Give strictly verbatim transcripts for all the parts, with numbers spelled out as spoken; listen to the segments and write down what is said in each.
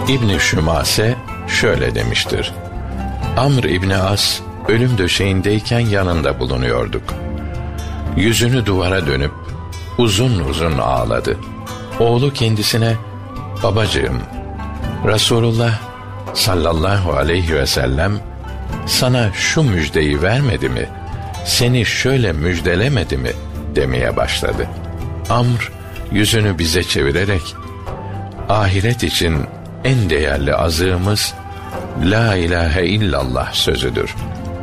İbn-i Şümase şöyle demiştir: Amr İbni As ölüm döşeğindeyken yanında bulunuyorduk. Yüzünü duvara dönüp uzun uzun ağladı. Oğlu kendisine, babacığım, Resulullah sallallahu aleyhi ve sellem sana şu müjdeyi vermedi mi, seni şöyle müjdelemedi mi demeye başladı. Amr yüzünü bize çevirerek, ahiret için en değerli azığımız La ilahe illallah sözüdür.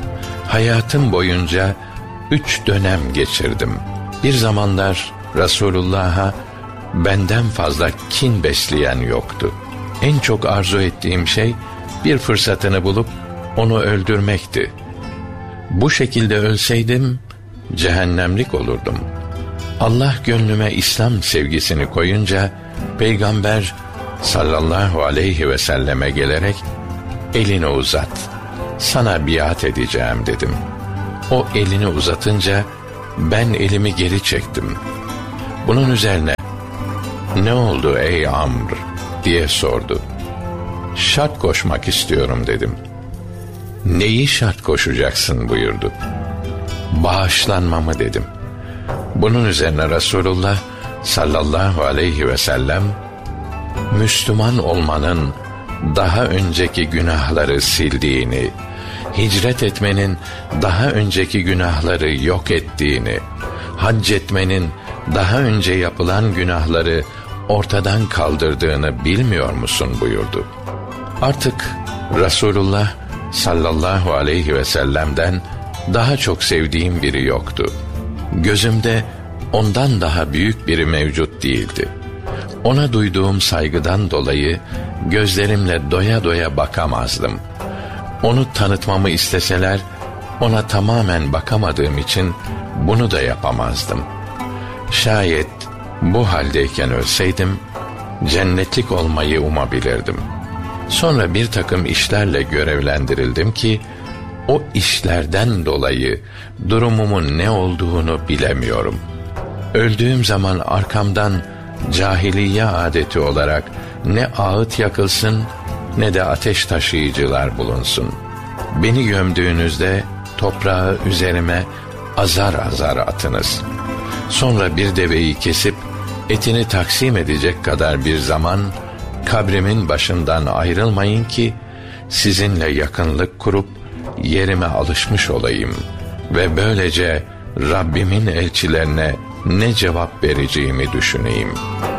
Hayatım boyunca üç dönem geçirdim. Bir zamanlar Resulullah'a benden fazla kin besleyen yoktu. En çok arzu ettiğim şey bir fırsatını bulup onu öldürmekti. Bu şekilde ölseydim cehennemlik olurdum. Allah gönlüme İslam sevgisini koyunca Peygamber sallallahu aleyhi ve selleme gelerek elini uzat, sana biat edeceğim dedim. O elini uzatınca ben elimi geri çektim. Bunun üzerine ne oldu ey Amr diye sordu. Şart koşmak istiyorum dedim. Neyi şart koşacaksın buyurdu. Bağışlanmamı dedim. Bunun üzerine Resulullah sallallahu aleyhi ve sellem, Müslüman olmanın daha önceki günahları sildiğini, hicret etmenin daha önceki günahları yok ettiğini, hac etmenin daha önce yapılan günahları ortadan kaldırdığını bilmiyor musun buyurdu. Artık Resulullah sallallahu aleyhi ve sellem'den daha çok sevdiğim biri yoktu. Gözümde ondan daha büyük biri mevcut değildi. Ona duyduğum saygıdan dolayı gözlerimle doya doya bakamazdım. Onu tanıtmamı isteseler, ona tamamen bakamadığım için bunu da yapamazdım. Şayet bu haldeyken ölseydim, cennetlik olmayı umabilirdim. Sonra bir takım işlerle görevlendirildim ki, o işlerden dolayı durumumun ne olduğunu bilemiyorum. Öldüğüm zaman arkamdan cahiliye adeti olarak ne ağıt yakılsın ne de ateş taşıyıcılar bulunsun. Beni gömdüğünüzde toprağı üzerime azar azar atınız. Sonra bir deveyi kesip etini taksim edecek kadar bir zaman kabrimin başından ayrılmayın ki sizinle yakınlık kurup yerime alışmış olayım ve böylece Rabbimin elçilerine ne cevap vereceğimi düşüneyim.